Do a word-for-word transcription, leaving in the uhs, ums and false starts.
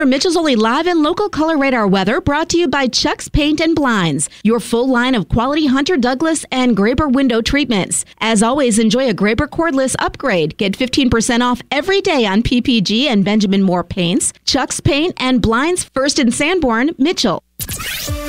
Mitchell's Only Live and Local Color Radar weather brought to you by Chuck's Paint and Blinds, your full line of quality Hunter Douglas and Graber window treatments. As always, enjoy a Graber cordless upgrade. Get fifteen percent off every day on P P G and Benjamin Moore paints. Chuck's Paint and Blinds, first in Sanborn, Mitchell.